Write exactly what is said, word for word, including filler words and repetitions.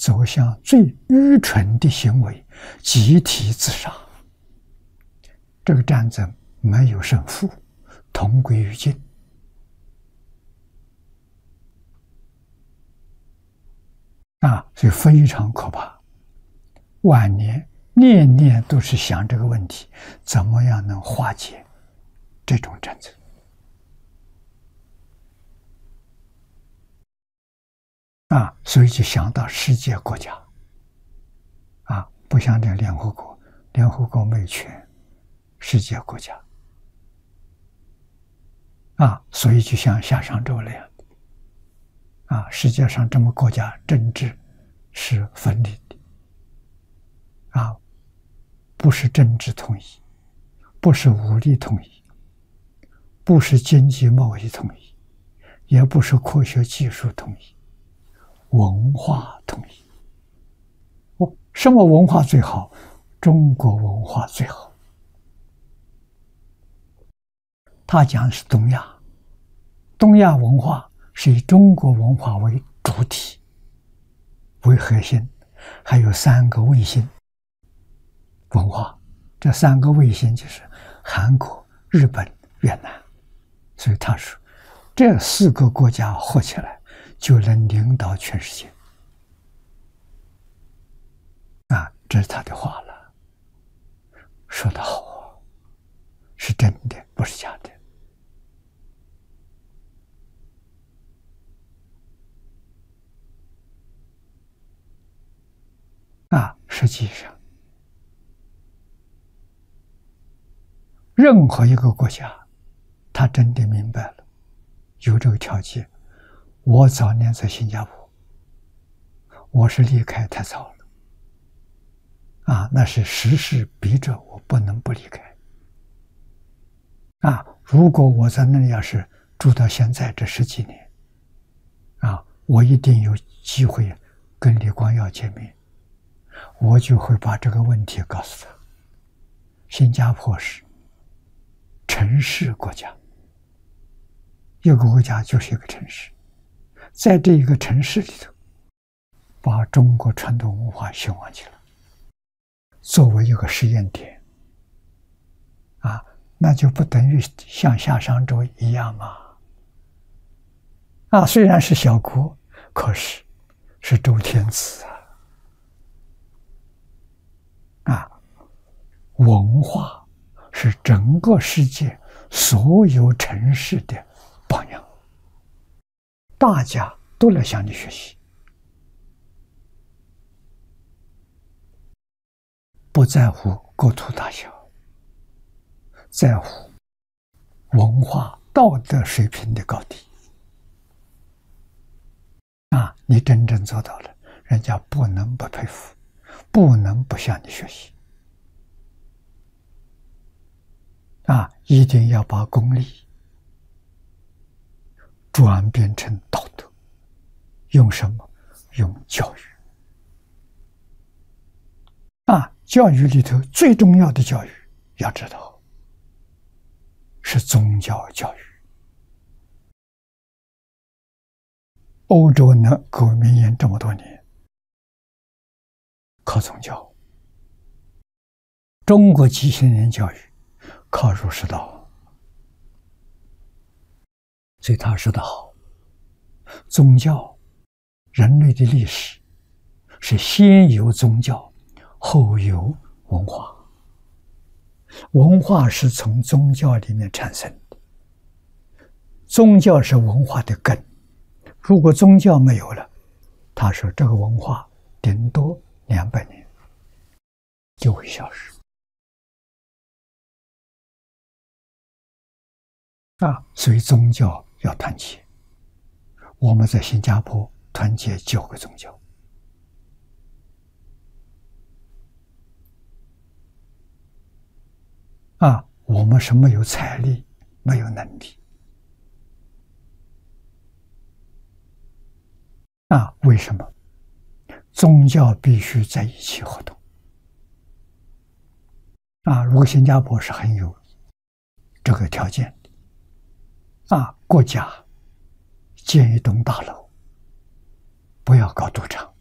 走向最愚蠢的行为，集体自杀。这个战争没有胜负，同归于尽。啊，所以非常可怕。晚年念念都是想这个问题，怎么样能化解这种战争？啊，所以就想到世界国家。啊，不像这联合国，联合国没有权，世界国家。啊，所以就像夏商周那样。啊，世界上这么国家政治是分离的，啊，不是政治统一，不是武力统一，不是经济贸易统一，也不是科学技术统一，文化统一。我什么文化最好？中国文化最好。他讲的是东亚，东亚文化是以中国文化为主体、为核心，还有三个卫星文化。这三个卫星就是韩国、日本、越南。所以他说，这四个国家合起来就能领导全世界。啊，这是他的话了，说得好，是真的，不是假的。啊，实际上，任何一个国家，他真的明白了，有这个条件。我早年在新加坡，我是离开太早了，啊，那是时势逼着我不能不离开。啊，如果我在那里要是住到现在这十几年，啊，我一定有机会跟李光耀见面。我就会把这个问题告诉他。新加坡是城市国家，一个国家就是一个城市，在这一个城市里头，把中国传统文化兴旺起来，作为一个实验点，啊，那就不等于像夏商周一样吗？啊，虽然是小国，可是是周天子啊。啊，文化是整个世界所有城市的榜样，大家都来向你学习，不在乎国土大小，在乎文化道德水平的高低。啊，你真正做到了，人家不能不佩服，不能不向你学习。啊，一定要把功利转变成道德，用什么？用教育。啊，教育里头最重要的教育，要知道是宗教教育。欧洲呢，各位名言这么多年，靠宗教；中国几千年教育靠儒释道。所以他说得好，宗教，人类的历史是先有宗教，后有文化，文化是从宗教里面产生的，宗教是文化的根。如果宗教没有了，他说这个文化顶多两百年就会消失。啊，所以宗教要团结。我们在新加坡团结九个宗教。啊，我们是没有财力，没有能力。啊，为什么？宗教必须在一起活动。啊，如果新加坡是很有这个条件的，啊，国家建一栋大楼，不要搞赌场，